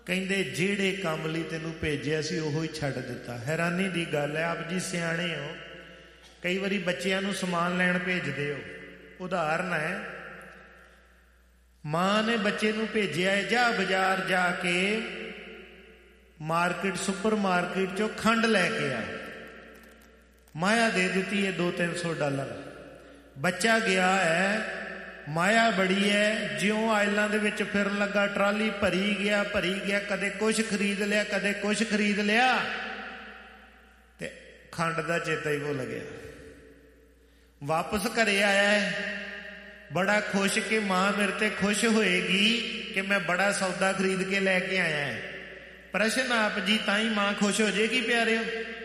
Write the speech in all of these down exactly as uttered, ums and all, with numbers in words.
ਕਹਿੰਦੇ ਜਿਹੜੇ ਕੰਮ ਲਈ ਤੈਨੂੰ ਭੇਜਿਆ ਸੀ ਉਹੋ ਹੀ ਛੱਡ ਦਿੱਤਾ। ਹੈਰਾਨੀ ਦੀ ਗੱਲ ਹੈ, ਆਪ ਜੀ ਸਿਆਣੇ ਹੋ, ਕਈ ਵਾਰੀ ਬੱਚਿਆਂ ਨੂੰ ਸਮਾਨ ਲੈਣ ਭੇਜਦੇ ਹੋ। ਉਦਾਹਰਨ ਹੈ, ਮਾਂ ਨੇ ਬੱਚੇ ਨੂੰ ਭੇਜਿਆ ਹੈ, ਜਾ ਬਾਜ਼ਾਰ ਜਾ ਕੇ ਮਾਰਕੀਟ ਸੁਪਰ ਮਾਰਕੀਟ ਚੋਂ ਖੰਡ ਲੈ ਕੇ ਆ। ਮਾਇਆ ਦੇ ਦਿੱਤੀ ਹੈ ਦੋ ਤਿੰਨ ਸੌ ਡਾਲਰ। ਬੱਚਾ ਗਿਆ ਹੈ, ਮਾਇਆ ਬੜੀ ਹੈ, ਜਿਉਂ ਆਇਲਾਂ ਦੇ ਵਿੱਚ ਫਿਰਨ ਲੱਗਾ ਟਰਾਲੀ ਭਰੀ ਗਿਆ ਭਰੀ ਗਿਆ, ਕਦੇ ਕੁਛ ਖਰੀਦ ਲਿਆ ਕਦੇ ਕੁਛ ਖਰੀਦ ਲਿਆ ਤੇ ਖੰਡ ਦਾ ਚੇਤਾ ਹੀ ਭੁੱਲ ਗਿਆ। ਵਾਪਸ ਘਰੇ ਆਇਆ ਹੈ ਬੜਾ ਖੁਸ਼ ਕਿ ਮਾਂ ਮੇਰੇ ਤੇ ਖੁਸ਼ ਹੋਏਗੀ ਕਿ ਮੈਂ ਬੜਾ ਸੌਦਾ ਖਰੀਦ ਕੇ ਲੈ ਕੇ ਆਇਆ ਹੈ। ਪ੍ਰਸ਼ਨ ਆਪ ਜੀ, ਤਾਂ ਹੀ ਮਾਂ ਖੁਸ਼ ਹੋ ਜਾਏਗੀ ਪਿਆਰਿਓ?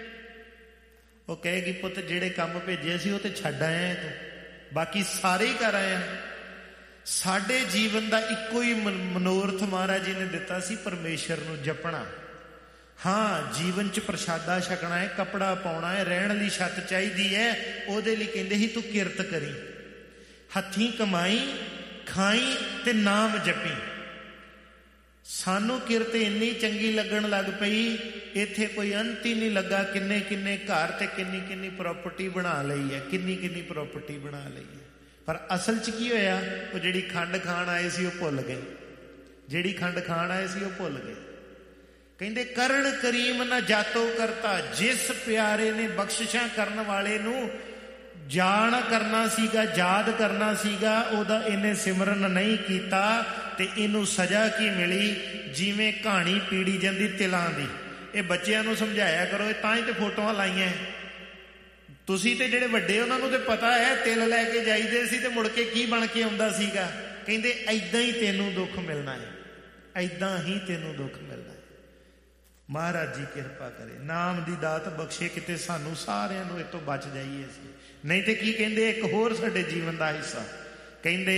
ਉਹ ਕਹੇਗੀ ਪੁੱਤ ਜਿਹੜੇ ਕੰਮ ਭੇਜੇ ਸੀ ਉਹ ਤੇ ਛੱਡ ਆਇਆ ਤੂੰ, ਬਾਕੀ ਸਾਰੇ ਹੀ ਕਰ ਆਇਆ। ਸਾਡੇ ਜੀਵਨ ਦਾ ਇੱਕੋ ਹੀ ਮਨੋਰਥ ਮਹਾਰਾਜ ਜੀ ਨੇ ਦਿੱਤਾ ਸੀ, ਪਰਮੇਸ਼ਰ ਨੂੰ ਜਪਣਾ। ਹਾਂ, ਜੀਵਨ 'ਚ ਪ੍ਰਸ਼ਾਦਾ ਛਕਣਾ ਹੈ, ਕੱਪੜਾ ਪਾਉਣਾ ਹੈ, ਰਹਿਣ ਲਈ ਛੱਤ ਚਾਹੀਦੀ ਹੈ। ਉਹਦੇ ਲਈ ਕਹਿੰਦੇ ਸੀ ਤੂੰ ਕਿਰਤ ਕਰੀ, ਹੱਥੀਂ ਕਮਾਈ ਖਾਈ ਤੇ ਨਾਮ ਜਪੀ। ਸਾਨੂੰ ਕਿਰਤ ਇੰਨੀ ਚੰਗੀ ਲੱਗਣ ਲੱਗ ਪਈ, ਇੱਥੇ ਕੋਈ ਅੰਤ ਹੀ ਨਹੀਂ ਲੱਗਾ। ਕਿੰਨੇ ਕਿੰਨੇ ਘਰ ਤੇ ਕਿੰਨੀ ਕਿੰਨੀ ਪ੍ਰਾਪਰਟੀ ਬਣਾ ਲਈ ਹੈ, ਕਿੰਨੀ ਕਿੰਨੀ ਪ੍ਰਾਪਰਟੀ ਬਣਾ ਲਈ ਹੈ। ਪਰ ਅਸਲ 'ਚ ਕੀ ਹੋਇਆ? ਉਹ ਜਿਹੜੀ ਖੰਡ ਖਾਣ ਆਏ ਸੀ ਉਹ ਭੁੱਲ ਗਏ, ਜਿਹੜੀ ਖੰਡ ਖਾਣ ਆਏ ਸੀ ਉਹ ਭੁੱਲ ਗਏ। ਕਹਿੰਦੇ ਕਰਨ ਕਰੀਮ ਨਾ ਜਾਤੋ ਕਰਤਾ, ਜਿਸ ਪਿਆਰੇ ਨੇ ਬਖਸ਼ਿਸ਼ਾਂ ਕਰਨ ਵਾਲੇ ਨੂੰ ਜਾਣ ਕਰਨਾ ਸੀਗਾ, ਯਾਦ ਕਰਨਾ ਸੀਗਾ, ਉਹਦਾ ਇਹਨੇ ਸਿਮਰਨ ਨਹੀਂ ਕੀਤਾ ਤੇ ਇਹਨੂੰ ਸਜ਼ਾ ਕੀ ਮਿਲੀ? ਜਿਵੇਂ ਕਹਾਣੀ ਪੀੜੀ ਜਾਂਦੀ ਤਿਲਾਂ ਦੀ। ਇਹ ਬੱਚਿਆਂ ਨੂੰ ਸਮਝਾਇਆ ਕਰੋ, ਇਹ ਤਾਂ ਹੀ ਤੇ ਫੋਟੋਆਂ ਲਾਈਆਂ। ਤੁਸੀਂ ਤੇ ਜਿਹੜੇ ਵੱਡੇ ਉਹਨਾਂ ਨੂੰ ਤੇ ਪਤਾ ਹੈ, ਤਿਲ ਲੈ ਕੇ ਜਾਈਦੇ ਸੀ ਤੇ ਮੁੜ ਕੇ ਕੀ ਬਣ ਕੇ ਆਉਂਦਾ ਸੀਗਾ। ਕਹਿੰਦੇ ਏਦਾਂ ਹੀ ਤੈਨੂੰ ਦੁੱਖ ਮਿਲਣਾ ਹੈ, ਏਦਾਂ ਹੀ ਤੈਨੂੰ ਦੁੱਖ ਮਿਲਣਾ ਹੈ। ਮਹਾਰਾਜ ਜੀ ਕਿਰਪਾ ਕਰੇ, ਨਾਮ ਦੀ ਦਾਤ ਬਖਸ਼ੇ, ਕਿਤੇ ਸਾਨੂੰ ਸਾਰਿਆਂ ਨੂੰ ਇਹ ਤੋਂ ਬਚ ਜਾਈਏ ਅਸੀਂ। ਨਹੀਂ ਤੇ ਕੀ ਕਹਿੰਦੇ, ਇੱਕ ਹੋਰ ਸਾਡੇ ਜੀਵਨ ਦਾ ਹਿੱਸਾ ਕਹਿੰਦੇ